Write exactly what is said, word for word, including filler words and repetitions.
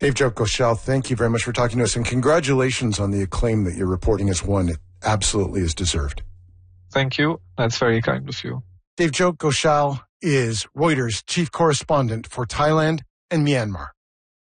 Devjot Ghoshal, thank you very much for talking to us, and congratulations on the acclaim that your reporting has won. It absolutely is deserved. Thank you. That's very kind of you. Devjot Ghoshal is Reuters chief correspondent for Thailand and Myanmar.